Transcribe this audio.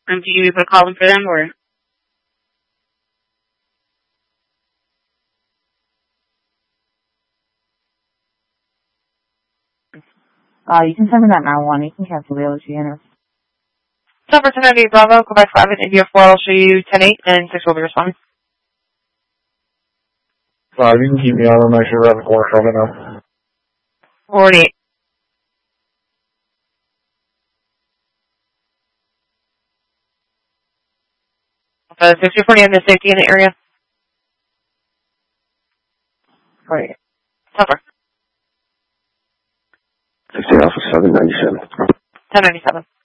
Do you put a call in for them, or? You can send me that marijuana. You can cancel the other 2 units. Number 1098 Bravo, Quebec 5 at India 4. I'll show you 10-8, and 6 will be responding. You can keep me on. I'm actually around the corner from it now. 48. 6040 in the safety in the area. 48. Over. 60 Alpha 797. 1097.